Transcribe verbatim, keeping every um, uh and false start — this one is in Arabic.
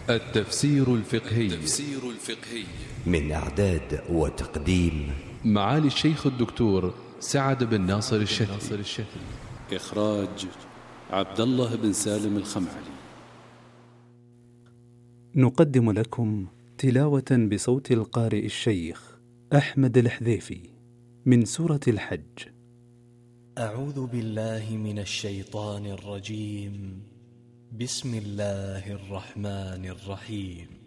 التفسير الفقهي التفسير الفقهي من إعداد وتقديم معالي الشيخ الدكتور سعد بن ناصر الشتري. إخراج عبد الله بن سالم الخمعلي. نقدم لكم تلاوة بصوت القارئ الشيخ أحمد الحذيفي من سورة الحج. أعوذ بالله من الشيطان الرجيم. بسم الله الرحمن الرحيم.